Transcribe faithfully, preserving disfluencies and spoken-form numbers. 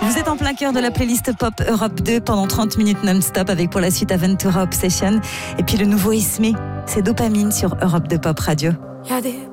Vous êtes en plein cœur de la playlist Pop Europe deux pendant trente minutes non-stop avec pour la suite Aventura Obsession et puis le nouveau Ismé, c'est Dopamine sur Europe deux Pop Radio.